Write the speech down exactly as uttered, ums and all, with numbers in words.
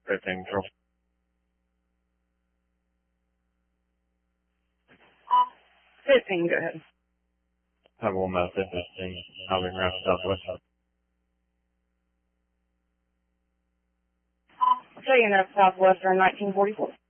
fifteen control. fifteen, go ahead. Have one mile fifteen, hovering around southwest. Taking up Southwestern nineteen forty-four.